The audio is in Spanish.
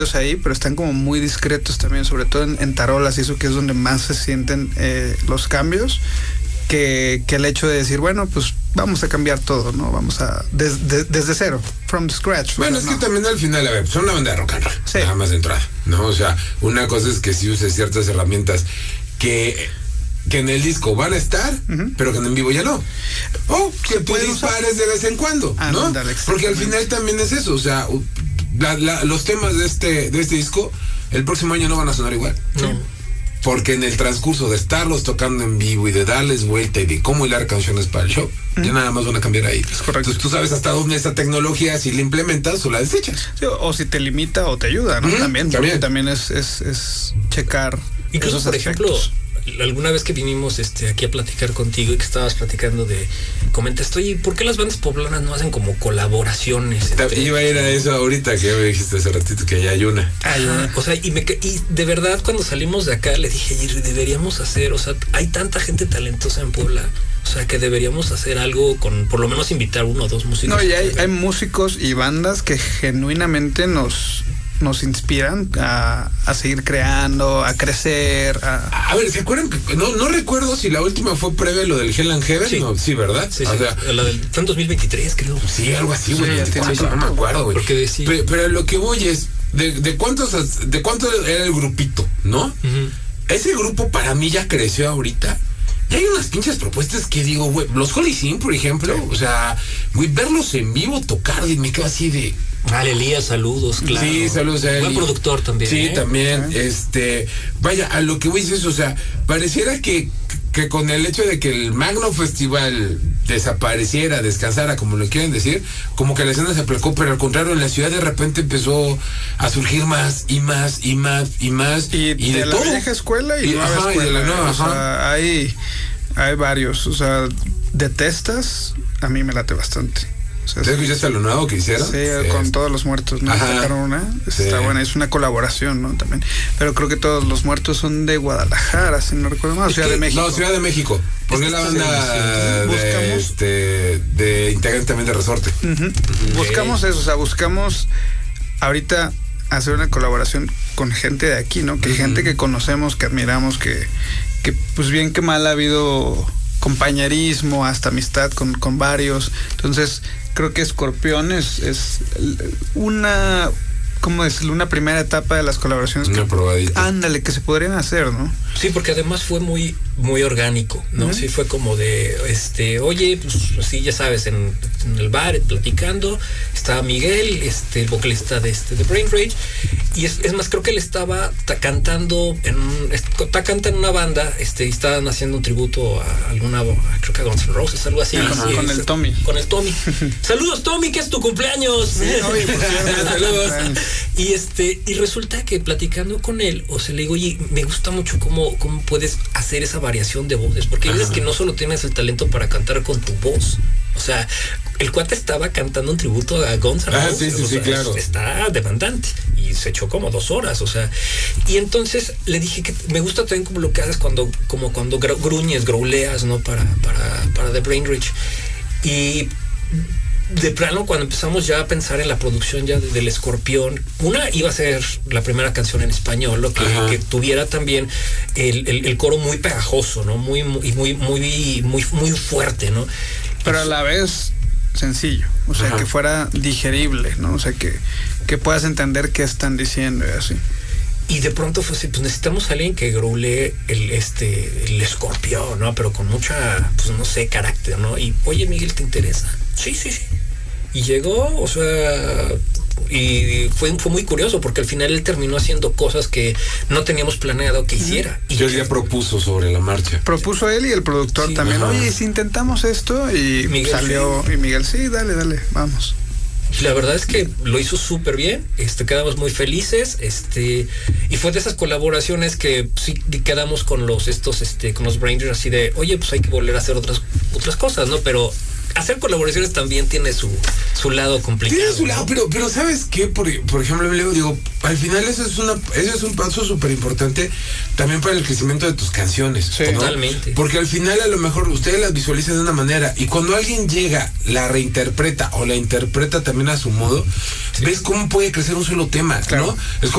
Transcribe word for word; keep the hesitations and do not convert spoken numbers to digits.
ahí, pero están como muy discretos también, sobre todo en, en tarolas y eso, que es donde más se sienten eh, los cambios, que, que el hecho de decir, bueno, pues vamos a cambiar todo, ¿no? Vamos a, des, de, desde cero, from scratch. Bueno, es no. que también al final, a ver, son una banda de rock and roll, sí. Nada más de entrada, ¿no? O sea, una cosa es que si uses ciertas herramientas que... que en el disco van a estar, uh-huh. pero que en vivo ya no. O que tú dispares de vez en cuando, ah, ¿no? Dale, porque al final también es eso, o sea, la, la, los temas de este, de este disco, el próximo año no van a sonar igual. No. Porque en el transcurso de estarlos tocando en vivo y de darles vuelta y de cómo hilar canciones para el show, uh-huh. ya nada más van a cambiar ahí. Es correcto. Entonces tú sabes hasta dónde esta tecnología, si la implementas o la desechas. Sí, o si te limita o te ayuda, ¿no? Uh-huh. También, también. también es, es, es checar. Incluso, esos por aspectos. ejemplo, alguna vez que vinimos este aquí a platicar contigo y que estabas platicando de, comentaste, oye, ¿por qué las bandas poblanas no hacen como colaboraciones? Entre... Iba a ir a eso ahorita, que ya me dijiste hace ratito que ya hay una. Hay una. O sea, y, me, y de verdad cuando salimos de acá le dije, deberíamos hacer, o sea, hay tanta gente talentosa en Puebla, o sea, que deberíamos hacer algo con, por lo menos invitar uno o dos músicos. No, y hay, hay músicos y bandas que genuinamente nos... nos inspiran a, a seguir creando, a crecer. A... a ver, ¿se acuerdan? Que, no, no recuerdo si la última fue previa a lo del Hell and Heaven. Sí, no, sí, ¿verdad? Sí, o sí. sea, la del, fue en dos mil veintitrés, creo. Sí, algo así, güey. Sí, no me acuerdo, güey. Porque sí. Pero, pero lo que voy es, ¿de, de cuántos de cuánto era el grupito, no? Uh-huh. Ese grupo para mí ya creció ahorita. Y hay unas pinches propuestas que digo, güey, los Holy Sin, por ejemplo, sí. O sea, güey, verlos en vivo tocar, y me quedo así de... Vale, Elías, saludos, claro. Sí, saludos a él. Buen productor también. Sí, ¿eh? también. ¿Eh? Este, vaya, a lo que voy es eso, o sea, pareciera que, que con el hecho de que el Magno Festival desapareciera, descansara, como lo quieren decir, como que la escena se aplacó, pero al contrario, en la ciudad de repente empezó a surgir más y más y más y más. Y, y de, de la todo. vieja escuela y, y, nueva ajá, escuela. Y de la nueva, o sea, hay, hay varios, o sea, Detestas, a mí me late bastante. O sea, ¿te escuchaste lo nuevo que hicieron? Sí, sí, con Todos los Muertos, ¿no? Sacaron una, sí. Está buena, es una colaboración, ¿no? También. Pero creo que Todos los Muertos son de Guadalajara, si no recuerdo mal, Ciudad que, de México. No, Ciudad de México. Porque es la banda sí, sí. de, este, de integrantes también de Resorte. Uh-huh. Uh-huh. Buscamos eso, o sea, buscamos ahorita hacer una colaboración con gente de aquí, ¿no? Que hay uh-huh. gente que conocemos, que admiramos, que, que pues bien que mal ha habido compañerismo, hasta amistad con, con varios. Entonces, creo que Escorpión es, es una, ¿cómo decirlo? Una primera etapa de las colaboraciones. Una que, probadita. Ándale, que se podrían hacer, ¿no? Sí, porque además fue muy, muy orgánico, ¿no? Uh-huh. Sí, fue como de, este, oye, pues sí, ya sabes, en, en el bar, platicando, estaba Miguel, este, el vocalista de este, de Brain Rage, y es, es más, creo que él estaba ta- cantando en un, está cantando en una banda, este, y estaban haciendo un tributo a alguna, creo que a Guns N' Roses, algo así. Con, y, con y, el Tommy. Con el Tommy. Saludos, Tommy, que es tu cumpleaños. Sí, oye, pues, saludos. Y este, y resulta que platicando con él, o sea, le digo, oye, me gusta mucho cómo, cómo puedes hacer esa variación de voces, porque hay veces que no solo tienes el talento para cantar con tu voz. O sea, el cuate estaba cantando un tributo a Guns N' Roses. Ah, sí, sí, o sí, sea, claro. Está demandante y se echó como dos horas, o sea. Y entonces le dije que me gusta también como lo que haces cuando, como cuando gruñes, growleas, ¿no? Para, para, para The Brain Rage. Y de plano, cuando empezamos ya a pensar en la producción ya del Escorpión, una iba a ser la primera canción en español, lo que, que tuviera también el, el, el coro muy pegajoso, ¿no? Muy, muy, muy, muy, muy, muy fuerte, ¿no? Pero a la vez sencillo, o sea, Ajá. que fuera digerible, ¿no? O sea, que, que puedas entender qué están diciendo y así. Y de pronto fue así, pues necesitamos a alguien que growlee el, este, el Escorpión, ¿no? Pero con mucha, pues no sé, carácter, ¿no? Y, oye, Miguel, ¿te interesa? Sí, sí, sí. Y llegó, o sea, y fue, fue muy curioso porque al final él terminó haciendo cosas que no teníamos planeado que hiciera. Y él ya propuso sobre la marcha. Propuso él y el productor sí, también. Ajá. Oye, si intentamos esto, y Miguel, salió, sí. y Miguel, sí, dale, dale, vamos. La verdad es que lo hizo súper bien, este, quedamos muy felices, este, y fue de esas colaboraciones que sí quedamos con los estos, este, con los Brainers así de, oye, pues hay que volver a hacer otras, otras cosas, ¿no? Pero hacer colaboraciones también tiene su, su lado complicado. Tiene su lado, ¿no? pero, pero ¿sabes qué? Por, por ejemplo, Leo, digo, al final eso es una, eso es un paso súper importante también para el crecimiento de tus canciones. Sí, ¿no? Totalmente. Porque al final a lo mejor ustedes las visualizan de una manera y cuando alguien llega, la reinterpreta o la interpreta también a su modo, sí. ves cómo puede crecer un solo tema, claro. ¿no? Es